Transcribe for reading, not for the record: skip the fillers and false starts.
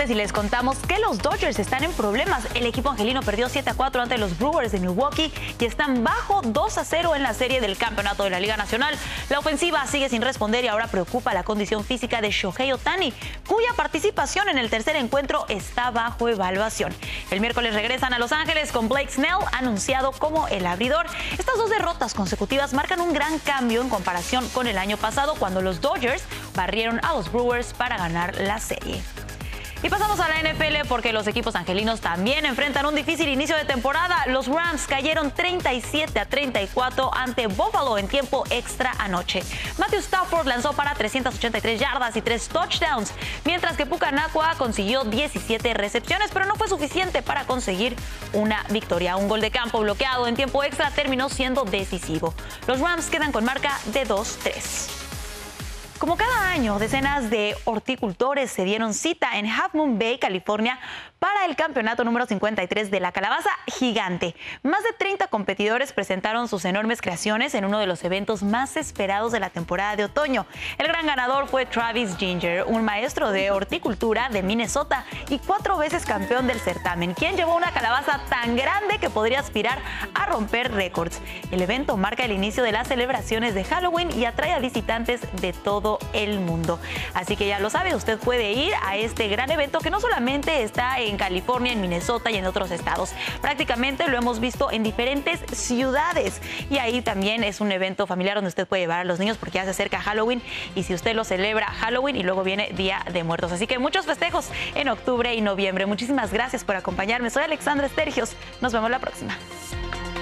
y les contamos que los Dodgers están en problemas. El equipo angelino perdió 7-4 ante los Brewers de Milwaukee y están bajo 2-0 en la serie del campeonato de la Liga Nacional. La ofensiva sigue sin responder y ahora preocupa la condición física de Shohei Ohtani, cuya participación en el tercer encuentro está bajo evaluación. El miércoles regresan a Los Ángeles con Blake Snell anunciado como el abridor. Estas dos derrotas consecutivas marcan un gran cambio en comparación con el año pasado, cuando los Dodgers barrieron a los Brewers para ganar la serie. Y pasamos a la NFL porque los equipos angelinos también enfrentan un difícil inicio de temporada. Los Rams cayeron 37-34 ante Buffalo en tiempo extra anoche. Matthew Stafford lanzó para 383 yardas y 3 touchdowns, mientras que Puka Nacua consiguió 17 recepciones, pero no fue suficiente para conseguir una victoria. Un gol de campo bloqueado en tiempo extra terminó siendo decisivo. Los Rams quedan con marca de 2-3. Como cada año, decenas de horticultores se dieron cita en Half Moon Bay, California, para el campeonato número 53 de la calabaza gigante. Más de 30 competidores presentaron sus enormes creaciones en uno de los eventos más esperados de la temporada de otoño. El gran ganador fue Travis Ginger, un maestro de horticultura de Minnesota y 4 veces campeón del certamen, quien llevó una calabaza tan grande que podría aspirar a romper récords. El evento marca el inicio de las celebraciones de Halloween y atrae a visitantes de todo el mundo. Así que ya lo sabe, usted puede ir a este gran evento que no solamente está en California, en Minnesota y en otros estados. Prácticamente lo hemos visto en diferentes ciudades. Y ahí también es un evento familiar donde usted puede llevar a los niños porque ya se acerca Halloween. Y si usted lo celebra Halloween y luego viene Día de Muertos. Así que muchos festejos en octubre y noviembre. Muchísimas gracias por acompañarme. Soy Alexandra Estergios. Nos vemos la próxima.